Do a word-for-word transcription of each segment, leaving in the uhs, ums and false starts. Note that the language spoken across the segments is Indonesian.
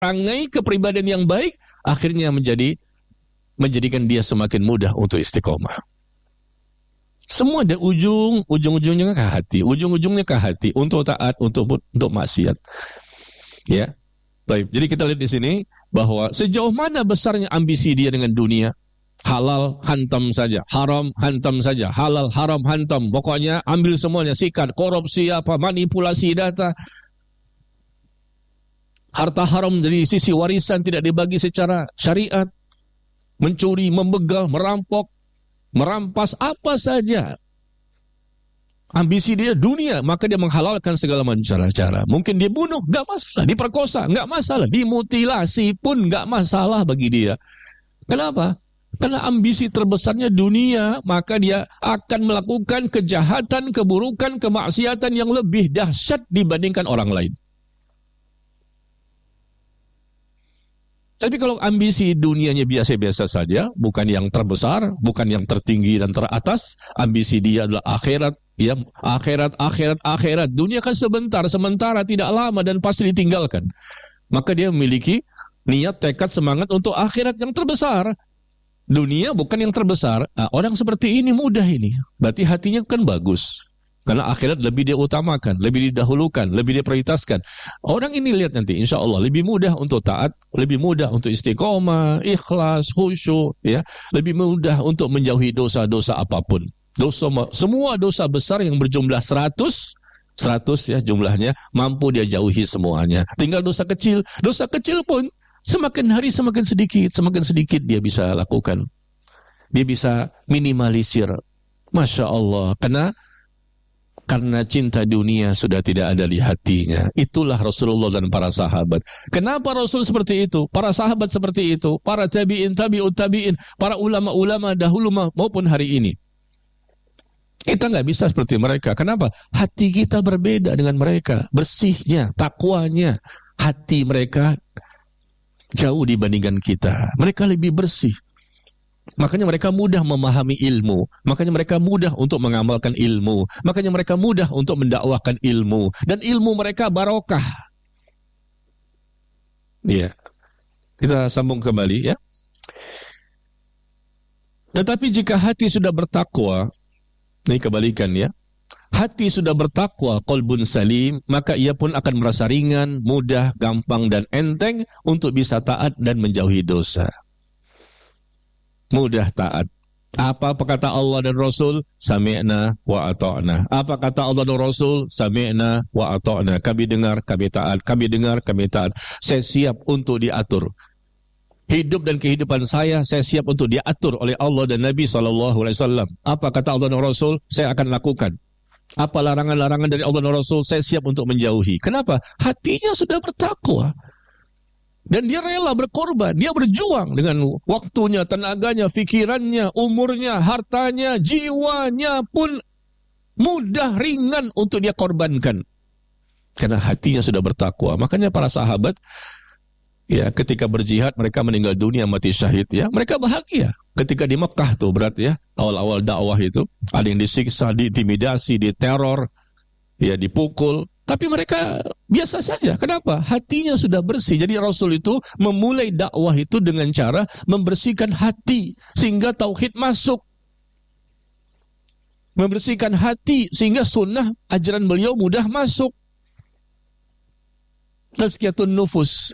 perangai kepribadian yang baik, akhirnya menjadi menjadikan dia semakin mudah untuk istiqomah. Semua ada ujung, ujung-ujungnya ke hati, ujung-ujungnya ke hati, untuk taat, untuk untuk maksiat. Ya. Baik, jadi kita lihat di sini bahwa sejauh mana besarnya ambisi dia dengan dunia. Halal hantam saja, haram hantam saja, halal haram hantam, pokoknya ambil semuanya, sikat, korupsi apa, manipulasi data, harta haram dari sisi warisan tidak dibagi secara syariat, mencuri, membegal, merampok, merampas apa saja. Ambisi dia dunia, maka dia menghalalkan segala macam cara-cara. Mungkin dia bunuh, nggak masalah. Diperkosa, nggak masalah. Dimutilasi pun nggak masalah bagi dia. Kenapa? Karena ambisi terbesarnya dunia, maka dia akan melakukan kejahatan, keburukan, kemaksiatan yang lebih dahsyat dibandingkan orang lain. Tapi kalau ambisi dunianya biasa-biasa saja, bukan yang terbesar, bukan yang tertinggi dan teratas, ambisi dia adalah akhirat, ya, akhirat, akhirat, akhirat. Dunia kan sebentar, sementara, tidak lama dan pasti ditinggalkan. Maka dia memiliki niat, tekad, semangat untuk akhirat yang terbesar. Dunia bukan yang terbesar. Nah, orang seperti ini mudah ini. Berarti hatinya kan bagus. Karena akhirat lebih dia utamakan, lebih didahulukan, lebih dia prioritaskan. Orang ini lihat nanti, insya Allah lebih mudah untuk taat, lebih mudah untuk istiqomah, ikhlas, khusyuk, ya, lebih mudah untuk menjauhi dosa-dosa apapun. Dosa, semua dosa besar yang berjumlah seratus, seratus ya jumlahnya, mampu dia jauhi semuanya. Tinggal dosa kecil, dosa kecil pun semakin hari semakin sedikit, semakin sedikit dia bisa lakukan. Dia bisa minimalisir. Masya Allah, karena Karena cinta dunia sudah tidak ada di hatinya. Itulah Rasulullah dan para sahabat. Kenapa Rasul seperti itu? Para sahabat seperti itu. Para tabi'in, tabi'ut tabi'in. Para ulama-ulama dahulu maupun hari ini. Kita nggak bisa seperti mereka. Kenapa? Hati kita berbeda dengan mereka. Bersihnya, takwanya. Hati mereka jauh dibandingkan kita. Mereka lebih bersih. Makanya mereka mudah memahami ilmu. Makanya mereka mudah untuk mengamalkan ilmu. Makanya mereka mudah untuk mendakwahkan ilmu. Dan ilmu mereka barokah. Iya. Kita sambung kembali ya. Tetapi jika hati sudah bertakwa, ini kebalikan ya. Hati sudah bertakwa, qalbun salim, maka ia pun akan merasa ringan, mudah, gampang dan enteng untuk bisa taat dan menjauhi dosa. Mudah taat. Apa kata Allah dan Rasul? Sami'na wa ata'na. Apa kata Allah dan Rasul? Sami'na wa ata'na. Kami dengar, kami taat. Kami dengar, kami taat. Saya siap untuk diatur. Hidup dan kehidupan saya, saya siap untuk diatur oleh Allah dan Nabi shallallahu alaihi wasallam. Apa kata Allah dan Rasul? Saya akan lakukan. Apa larangan-larangan dari Allah dan Rasul? Saya siap untuk menjauhi. Kenapa? Hatinya sudah bertakwa. Dan dia rela berkorban, dia berjuang dengan waktunya, tenaganya, fikirannya, umurnya, hartanya, jiwanya pun mudah, ringan untuk dia korbankan. Karena hatinya sudah bertakwa. Makanya para sahabat, ya, ketika berjihad, mereka meninggal dunia, mati syahid, ya, mereka bahagia. Ketika di Mekah tuh berat ya, awal-awal dakwah itu, ada yang disiksa, diintimidasi, diteror, ya, dipukul. Tapi mereka biasa saja. Kenapa? Hatinya sudah bersih. Jadi Rasul itu memulai dakwah itu dengan cara membersihkan hati sehingga tauhid masuk. Membersihkan hati sehingga sunnah ajaran beliau mudah masuk. Tazkiyatun nufus.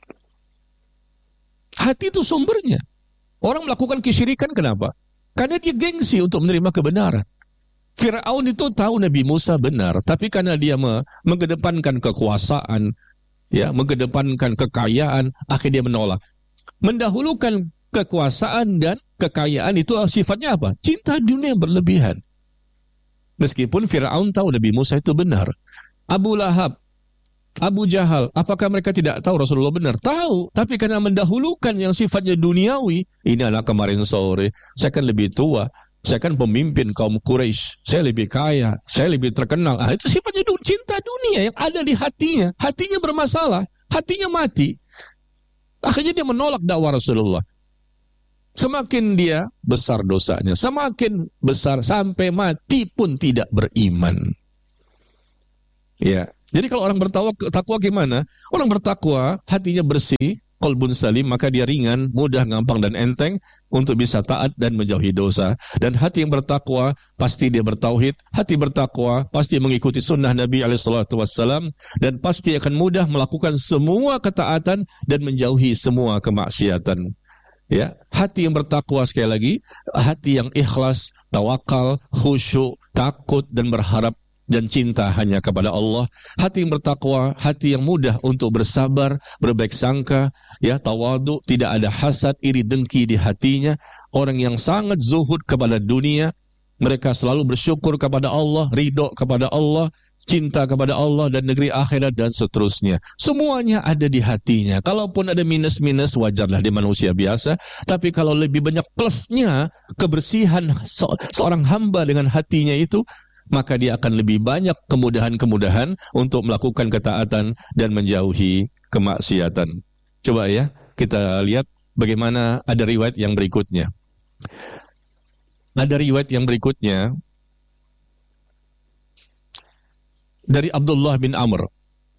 Hati itu sumbernya. Orang melakukan kesyirikan kenapa? Karena dia gengsi untuk menerima kebenaran. Fir'aun itu tahu Nabi Musa benar, tapi karena dia mengedepankan kekuasaan, ya, mengedepankan kekayaan, akhirnya dia menolak. Mendahulukan kekuasaan dan kekayaan itu sifatnya apa? Cinta dunia yang berlebihan. Meskipun Fir'aun tahu Nabi Musa itu benar. Abu Lahab, Abu Jahal, apakah mereka tidak tahu Rasulullah benar? Tahu, tapi karena mendahulukan yang sifatnya duniawi, ini anak kemarin sore, saya kan lebih tua, saya kan pemimpin kaum Quraisy, saya lebih kaya, saya lebih terkenal. Ah, itu sifatnya du- cinta dunia yang ada di hatinya. Hatinya bermasalah, hatinya mati. Akhirnya dia menolak dakwah Rasulullah. Semakin dia besar dosanya, semakin besar sampai mati pun tidak beriman. Ya, Jadi kalau orang bertakwa takwa gimana? Orang bertakwa hatinya bersih, qalbun salim, maka dia ringan, mudah, gampang dan enteng untuk bisa taat dan menjauhi dosa. Dan hati yang bertakwa pasti dia bertauhid, hati bertakwa pasti mengikuti sunnah Nabi alaihi salatu wassalam, dan pasti akan mudah melakukan semua ketaatan dan menjauhi semua kemaksiatan. Ya, hati yang bertakwa sekali lagi, hati yang ikhlas, tawakal, khusyuk, takut dan berharap dan cinta hanya kepada Allah. Hati yang bertakwa, hati yang mudah untuk bersabar, berbaik sangka, ya, tawadu, tidak ada hasad, iri, dengki di hatinya. Orang yang sangat zuhud kepada dunia, mereka selalu bersyukur kepada Allah, ridho kepada Allah, cinta kepada Allah dan negeri akhirat dan seterusnya. Semuanya ada di hatinya. Kalaupun ada minus-minus, wajarlah di manusia biasa. Tapi kalau lebih banyak plusnya, kebersihan seorang hamba dengan hatinya itu, maka dia akan lebih banyak kemudahan-kemudahan untuk melakukan ketaatan dan menjauhi kemaksiatan. Coba ya, kita lihat bagaimana ada riwayat yang berikutnya. Ada riwayat yang berikutnya dari Abdullah bin Amr.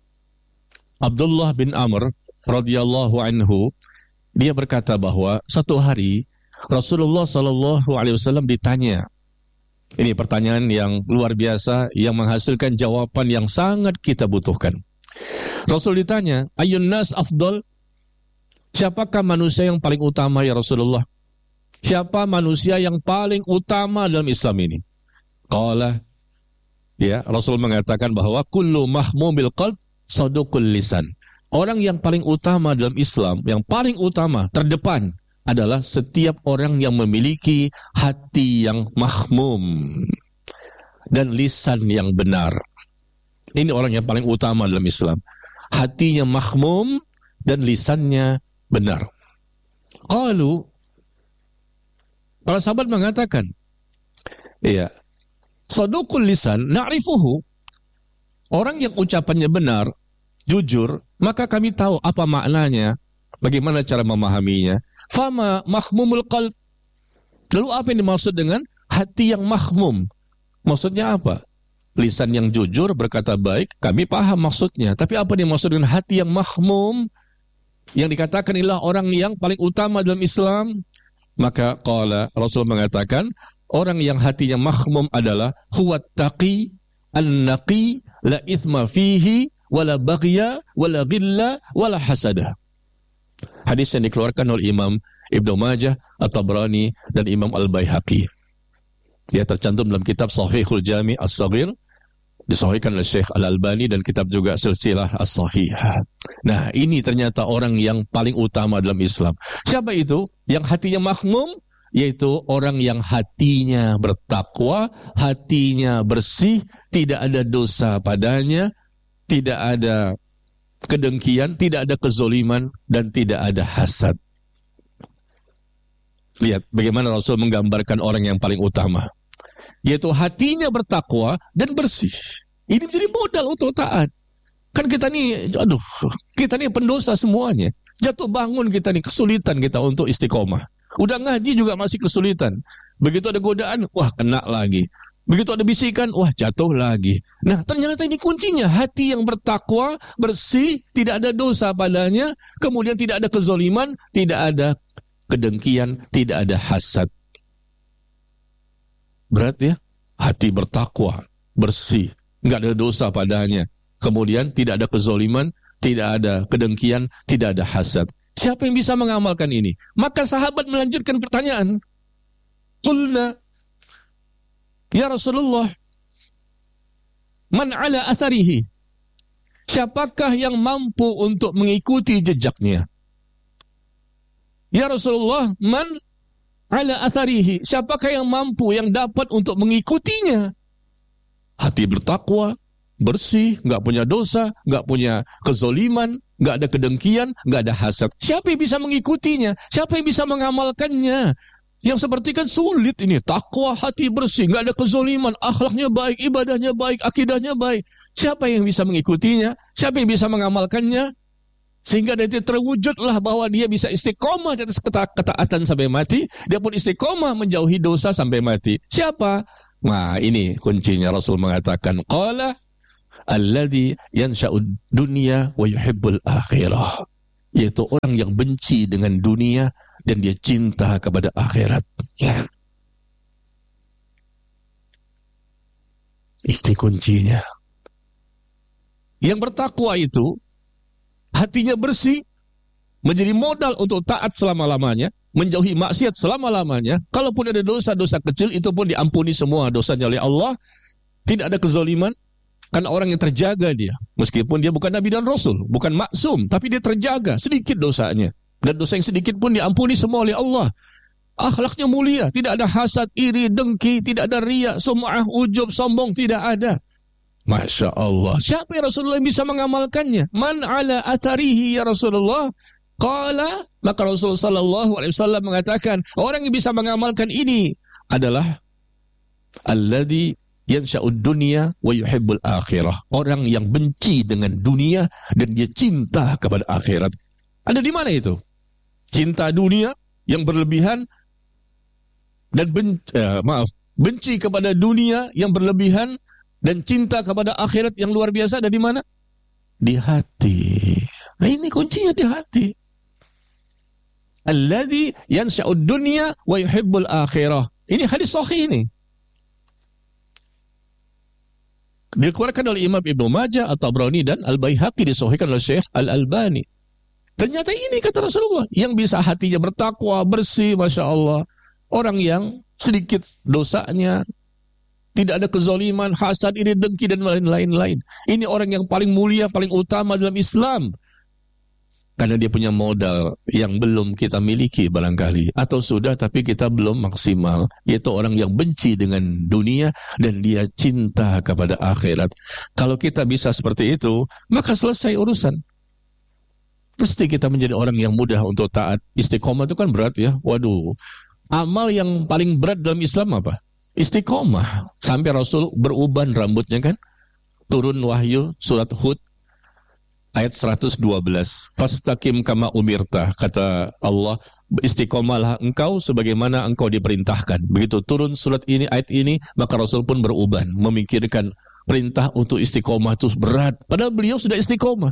Abdullah bin Amr radhiyallahu anhu, dia berkata bahwa satu hari Rasulullah sallallahu alaihi wasallam ditanya. Ini pertanyaan yang luar biasa yang menghasilkan jawaban yang sangat kita butuhkan. Rasul ditanya, "Ayyun nas afdal?" Siapakah manusia yang paling utama ya Rasulullah? Siapa manusia yang paling utama dalam Islam ini? Qala, ya, Rasul mengatakan bahwa kullu mahmumil qalb saduqul lisan. Orang yang paling utama dalam Islam, yang paling utama, terdepan adalah setiap orang yang memiliki hati yang mahmum dan lisan yang benar. Ini orang yang paling utama dalam Islam. Hatinya mahmum dan lisannya benar. Qalu, para sahabat mengatakan, iya, saduqul lisan na'rifuhu. Orang yang ucapannya benar, jujur, maka kami tahu apa maknanya, bagaimana cara memahaminya. Fama mahmumul qalb. Lalu apa yang dimaksud dengan hati yang mahmum? Maksudnya apa? Lisan yang jujur berkata baik, kami paham maksudnya. Tapi apa yang dimaksud dengan hati yang mahmum? Yang dikatakan inilah orang yang paling utama dalam Islam. Maka qala, Rasul mengatakan, orang yang hatinya mahmum adalah huwat taqi an-naqi la ithma fihi wala baghya wala ghilla wala hasadah. Hadis yang dikeluarkan oleh Imam Ibnu Majah, At-Tabrani dan Imam Al-Baihaqi. Dia tercantum dalam kitab Sahihul Jami' As-Saghir, disahihkan oleh Syekh Al-Albani, dan kitab juga Silsilah As-Sahihah. Nah, ini ternyata orang yang paling utama dalam Islam. Siapa itu? Yang hatinya mahmum, yaitu orang yang hatinya bertakwa, hatinya bersih, tidak ada dosa padanya, tidak ada kedengkian, tidak ada kezoliman, dan tidak ada hasad. Lihat bagaimana Rasul menggambarkan orang yang paling utama, yaitu hatinya bertakwa dan bersih. Ini menjadi modal untuk taat. Kan kita nih, aduh, kita nih pendosa semuanya. Jatuh bangun kita nih, kesulitan kita untuk istiqomah. Udah ngaji juga masih kesulitan. Begitu ada godaan, wah kena lagi. Begitu ada bisikan, wah jatuh lagi. Nah, ternyata ini kuncinya. Hati yang bertakwa, bersih, tidak ada dosa padanya, kemudian tidak ada kezoliman, tidak ada kedengkian, tidak ada hasad. Berat ya? Hati bertakwa, bersih, nggak ada dosa padanya, kemudian tidak ada kezoliman, tidak ada kedengkian, tidak ada hasad. Siapa yang bisa mengamalkan ini? Maka sahabat melanjutkan pertanyaan. Qulna, ya Rasulullah, man ala atharihi? Siapakah yang mampu untuk mengikuti jejaknya? Ya Rasulullah, man ala atharihi? Siapakah yang mampu, yang dapat untuk mengikutinya? Hati bertakwa, bersih, nggak punya dosa, nggak punya kezoliman, nggak ada kedengkian, nggak ada hasad. Siapa yang bisa mengikutinya? Siapa yang bisa mengamalkannya? Yang seperti kan sulit ini, takwa, hati bersih, nggak ada kezoliman, akhlaknya baik, ibadahnya baik, akidahnya baik. Siapa yang bisa mengikutinya? Siapa yang bisa mengamalkannya? Sehingga nanti terwujudlah bahwa dia bisa istiqomah di atas ketaatan sampai mati, dia pun istiqomah menjauhi dosa sampai mati. Siapa? Nah, ini kuncinya. Rasul mengatakan, qala alladzi yansha'ud dunya wa yuhibbul akhirah, yaitu orang yang benci dengan dunia dan dia cinta kepada akhirat. Ya. Itu kuncinya. Yang bertakwa itu hatinya bersih, menjadi modal untuk taat selama-lamanya, menjauhi maksiat selama-lamanya. Kalaupun ada dosa-dosa kecil, itu pun diampuni semua dosanya oleh Allah. Tidak ada kezaliman, karena orang yang terjaga dia. Meskipun dia bukan Nabi dan Rasul, bukan maksum, tapi dia terjaga, sedikit dosanya. Dan dosa yang sedikit pun diampuni semua oleh Allah. Akhlaknya mulia, tidak ada hasad, iri, dengki, tidak ada riya, sum'ah, ujub, sombong, tidak ada. Masya Allah. Siapa ya Rasulullah yang bisa mengamalkannya? Man ala atarihi ya Rasulullah? Qala, maka Rasulullah sallallahu alaihi wasallam mengatakan, orang yang bisa mengamalkan ini adalah alladzi yansha'ud dunya wa yuhibbul akhirah. Orang yang benci dengan dunia dan dia cinta kepada akhirat. Ada di mana itu? Cinta dunia yang berlebihan dan ben, eh, maaf, benci kepada dunia yang berlebihan dan cinta kepada akhirat yang luar biasa ada di mana? Di hati. Nah, ini kuncinya di hati. Alladzi yansha'ud dunya wa yuhibbul akhirah. Ini hadis sahih ini. Dikeluarkan oleh Imam Ibnu Majah, At-Tabrani dan Al-Baihaqi, disahihkan oleh Syekh Al-Albani. Ternyata ini kata Rasulullah, yang bisa hatinya bertakwa, bersih, Masya Allah. Orang yang sedikit dosanya, tidak ada kezaliman, hasad, iri, dengki, dan lain-lain. Ini orang yang paling mulia, paling utama dalam Islam. Karena dia punya modal yang belum kita miliki barangkali. Atau sudah tapi kita belum maksimal. Yaitu orang yang benci dengan dunia dan dia cinta kepada akhirat. Kalau kita bisa seperti itu, maka selesai urusan. Pasti kita menjadi orang yang mudah untuk taat. Istiqomah itu kan berat ya. Waduh. Amal yang paling berat dalam Islam apa? Istiqomah. Sampai Rasul beruban rambutnya kan. Turun wahyu surat Hud ayat seratus dua belas. Fastaqim kama umirta, kata Allah, istiqomahlah engkau sebagaimana engkau diperintahkan. Begitu turun surat ini, ayat ini, maka Rasul pun beruban, memikirkan perintah untuk istiqomah itu berat. Padahal beliau sudah istiqomah.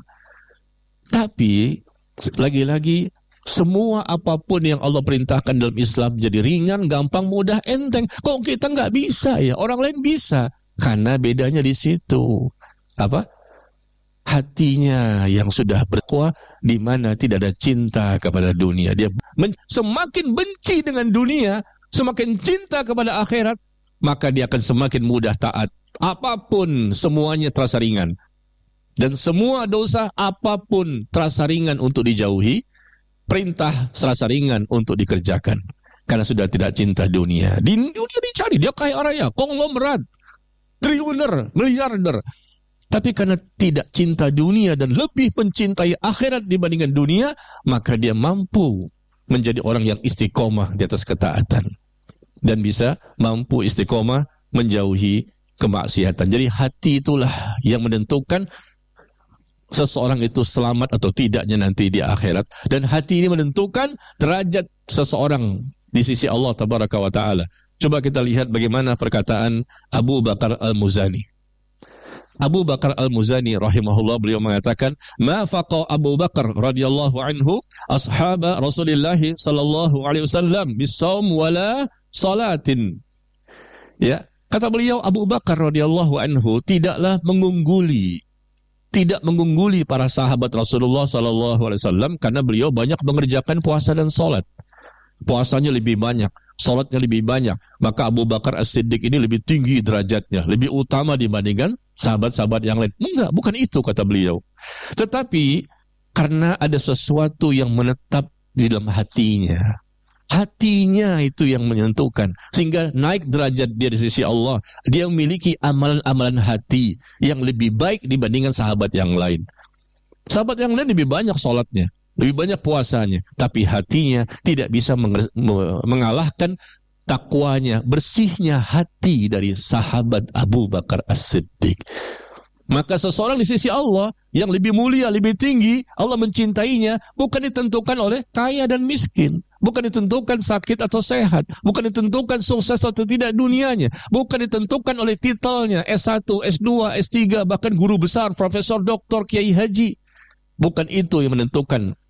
Tapi lagi-lagi semua apapun yang Allah perintahkan dalam Islam jadi ringan, gampang, mudah, enteng. Kok kita nggak bisa ya? Orang lain bisa. Karena bedanya di situ. Apa? Hatinya yang sudah bertakwa, di mana tidak ada cinta kepada dunia. Dia men- semakin benci dengan dunia, semakin cinta kepada akhirat, maka dia akan semakin mudah taat. Apapun semuanya terasa ringan. Dan semua dosa apapun terasa ringan untuk dijauhi, perintah terasa ringan untuk dikerjakan. Karena sudah tidak cinta dunia. Di dunia dicari, dia kaya raya, konglomerat, triliuner, miliarder. Tapi karena tidak cinta dunia dan lebih mencintai akhirat dibandingkan dunia, maka dia mampu menjadi orang yang istiqomah di atas ketaatan. Dan bisa mampu istiqomah menjauhi kemaksiatan. Jadi hati itulah yang menentukan seseorang itu selamat atau tidaknya nanti di akhirat. Dan hati ini menentukan derajat seseorang di sisi Allah Tabaraka wa Ta'ala. Coba kita lihat bagaimana perkataan Abu Bakar Al-Muzani. Abu Bakar Al-Muzani rahimahullah, beliau mengatakan, ma faqa Abu Bakar radhiyallahu anhu ashaba Rasulullah sallallahu alaihi wasallam bisaum wala salatin. Ya, kata beliau, Abu Bakar radhiyallahu anhu tidaklah mengungguli tidak mengungguli para sahabat Rasulullah sallallahu alaihi wasallam karena beliau banyak mengerjakan puasa dan salat. Puasanya lebih banyak, salatnya lebih banyak. Maka Abu Bakar As-Siddiq ini lebih tinggi derajatnya, lebih utama dibandingkan sahabat-sahabat yang lain. Enggak, bukan itu kata beliau. Tetapi karena ada sesuatu yang menetap di dalam hatinya. Hatinya itu yang menentukan. Sehingga naik derajat dia di sisi Allah. Dia memiliki amalan-amalan hati yang lebih baik dibandingkan sahabat yang lain. Sahabat yang lain lebih banyak salatnya, lebih banyak puasanya, tapi hatinya tidak bisa mengalahkan takwanya, bersihnya hati dari sahabat Abu Bakar As-Siddiq. Maka seseorang di sisi Allah yang lebih mulia, lebih tinggi, Allah mencintainya bukan ditentukan oleh kaya dan miskin, bukan ditentukan sakit atau sehat, bukan ditentukan sukses atau tidak dunianya, bukan ditentukan oleh titelnya S satu, S dua, S tiga, bahkan guru besar, profesor, doktor, kiai haji. Bukan itu yang menentukan